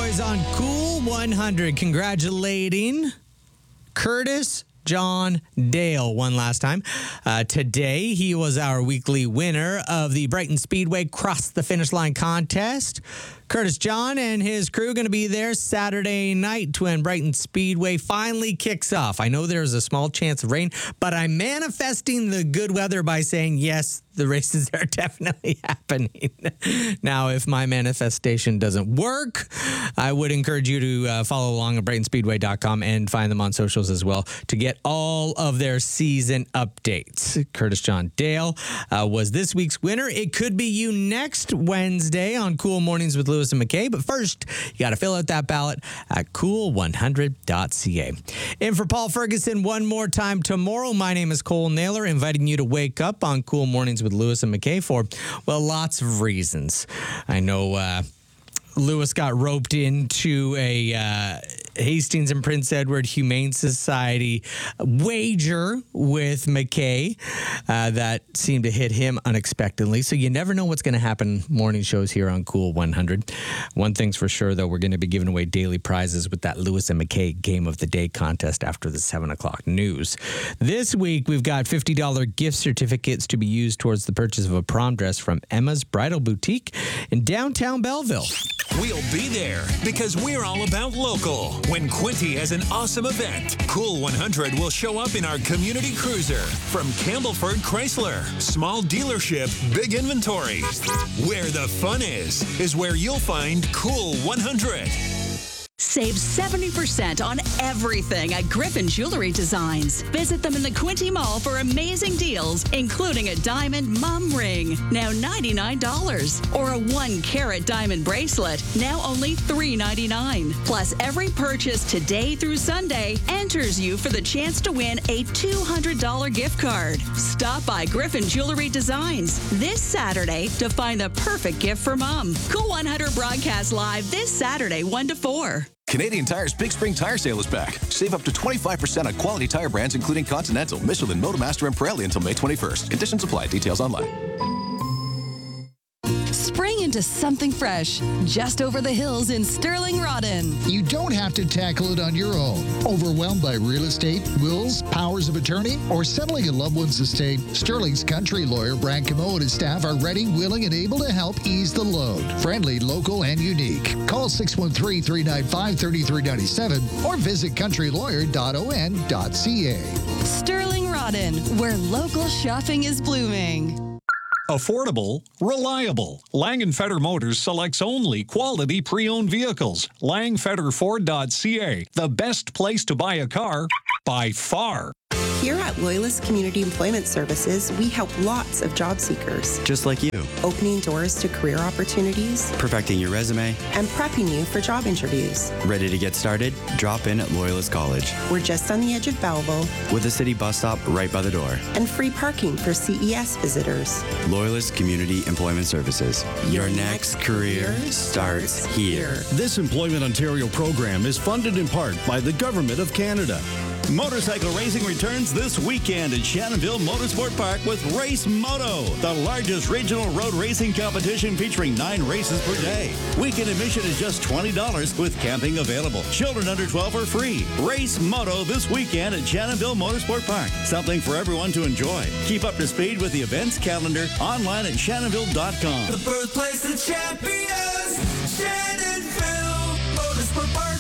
boys on Cool 100 congratulating Curtis John Dale one last time. Today, he was our weekly winner of the Brighton Speedway Cross the Finish Line contest. Curtis John and his crew going to be there Saturday night when Brighton Speedway finally kicks off. I know there's a small chance of rain, but I'm manifesting the good weather by saying, yes, the races are definitely happening. Now, if my manifestation doesn't work, I would encourage you to follow along at BrightonSpeedway.com and find them on socials as well to get all of their season updates. Curtis John Dale was this week's winner. It could be you next Wednesday on Cool Mornings with Lewis and McKay. But first, you got to fill out that ballot at cool100.ca. And for Paul Ferguson, one more time tomorrow, my name is Cole Naylor, inviting you to wake up on Cool Mornings with Lewis and McKay for, well, lots of reasons. I know Lewis got roped into a Hastings and Prince Edward Humane Society wager with McKay that seemed to hit him unexpectedly. So you never know what's going to happen morning shows here on Cool 100. One thing's for sure, though, we're going to be giving away daily prizes with that Lewis and McKay Game of the Day contest after the 7 o'clock news. This week, we've got $50 gift certificates to be used towards the purchase of a prom dress from Emma's Bridal Boutique in downtown Belleville. We'll be there because we're all about local. When Quinty has an awesome event, Cool 100 will show up in our community cruiser from Campbellford Chrysler. Small dealership, big inventory. Where the fun is where you'll find Cool 100. Save 70% on everything at Griffin Jewelry Designs. Visit them in the Quinty Mall for amazing deals, including a diamond mum ring, now $99, or a 1-carat diamond bracelet, now only $3.99. Plus, every purchase today through Sunday enters you for the chance to win a $200 gift card. Stop by Griffin Jewelry Designs this Saturday to find the perfect gift for mom. Cool 100 broadcast live this Saturday, 1 to 4. Canadian Tire's Big Spring Tire Sale is back. Save up to 25% on quality tire brands including Continental, Michelin, Motomaster, and Pirelli until May 21st. Conditions apply. Details online. Spring into something fresh, just over the hills in Sterling Rodden. You don't have to tackle it on your own. Overwhelmed by real estate, wills, powers of attorney, or settling a loved one's estate, Sterling's country lawyer, Brad Camo, and his staff are ready, willing, and able to help ease the load. Friendly, local, and unique. Call 613-395-3397 or visit countrylawyer.on.ca. Sterling Rodden, where local shopping is blooming. Affordable, reliable. Lang&Fetter Motors selects only quality pre-owned vehicles. Langfetterford.ca, the best place to buy a car by far. Here at Loyalist Community Employment Services, we help lots of job seekers. Just like you. Opening doors to career opportunities. Perfecting your resume. And prepping you for job interviews. Ready to get started? Drop in at Loyalist College. We're just on the edge of Belleville. With a city bus stop right by the door. And free parking for CES visitors. Loyalist Community Employment Services. Your next career starts here. This Employment Ontario program is funded in part by the Government of Canada. Motorcycle racing returns this weekend at Shannonville Motorsport Park with Race Moto, the largest regional road racing competition featuring 9 races per day. Weekend admission is just $20 with camping available. Children under 12 are free. Race Moto this weekend at Shannonville Motorsport Park. Something for everyone to enjoy. Keep up to speed with the events calendar online at shannonville.com. The birthplace of champions, Shannonville Motorsport Park.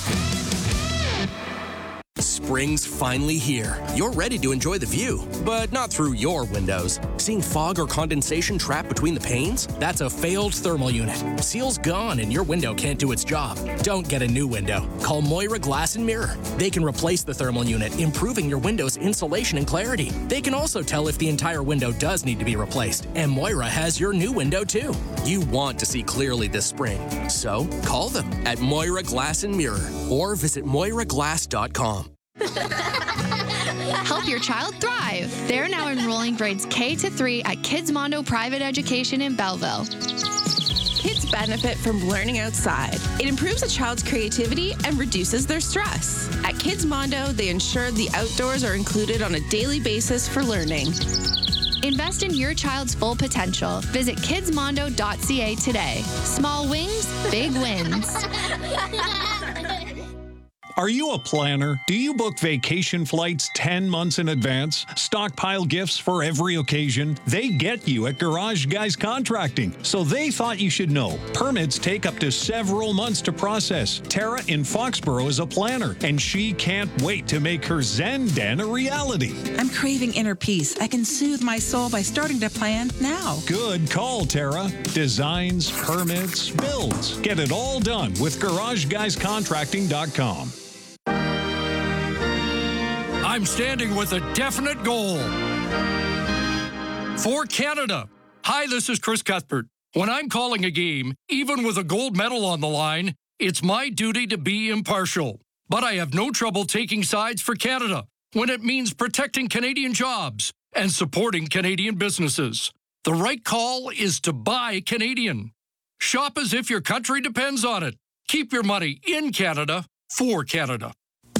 Spring's finally here. You're ready to enjoy the view, but not through your windows. Seeing fog or condensation trapped between the panes? That's a failed thermal unit. Seal's gone and your window can't do its job. Don't get a new window. Call Moira Glass and Mirror. They can replace the thermal unit, improving your window's insulation and clarity. They can also tell if the entire window does need to be replaced, and Moira has your new window too. You want to see clearly this spring, so call them at Moira Glass and Mirror or visit moiraglass.com. Help your child thrive. They're now enrolling grades K to 3 at Kids Mondo Private Education in Belleville. Kids benefit from learning outside. It improves a child's creativity and reduces their stress. At Kids Mondo, they ensure the outdoors are included on a daily basis for learning. Invest in your child's full potential. Visit kidsmondo.ca today. Small wings, big wins. Are you a planner? Do you book vacation flights 10 months in advance? Stockpile gifts for every occasion? They get you at Garage Guys Contracting, so they thought you should know. Permits take up to several months to process. Tara in Foxborough is a planner, and she can't wait to make her Zen Den a reality. I'm craving inner peace. I can soothe my soul by starting to plan now. Good call, Tara. Designs, permits, builds. Get it all done with GarageGuysContracting.com. I'm standing with a definite goal. For Canada. Hi, this is Chris Cuthbert. When I'm calling a game, even with a gold medal on the line, it's my duty to be impartial. But I have no trouble taking sides for Canada when it means protecting Canadian jobs and supporting Canadian businesses. The right call is to buy Canadian. Shop as if your country depends on it. Keep your money in Canada for Canada.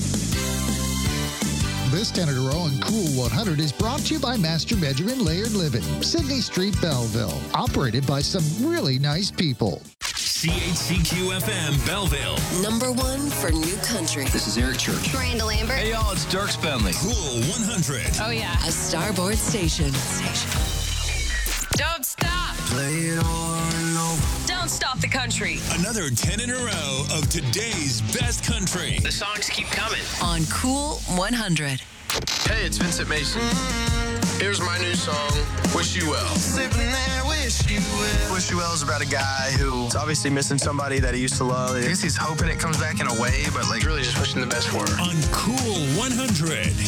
This 10 in a row and Cool 100 is brought to you by Master Benjamin Laird Living, Sydney Street, Belleville. Operated by some really nice people. CHCQ-FM Belleville. Number one for new country. This is Eric Church. Miranda Lambert. Hey, y'all, it's Dirk Spenley. Cool 100. Oh, yeah. A Starboard station. Don't stop. Play it on over. Don't stop the country. Another 10 in a row of today's best country. The songs keep coming. On Cool 100. Hey, it's Vincent Mason. Here's my new song, Wish You Well. Sipping that Wish You Well. Wish You Well is about a guy who's obviously missing somebody that he used to love. I guess he's hoping it comes back in a way, but like really just wishing the best for her. On Cool 100.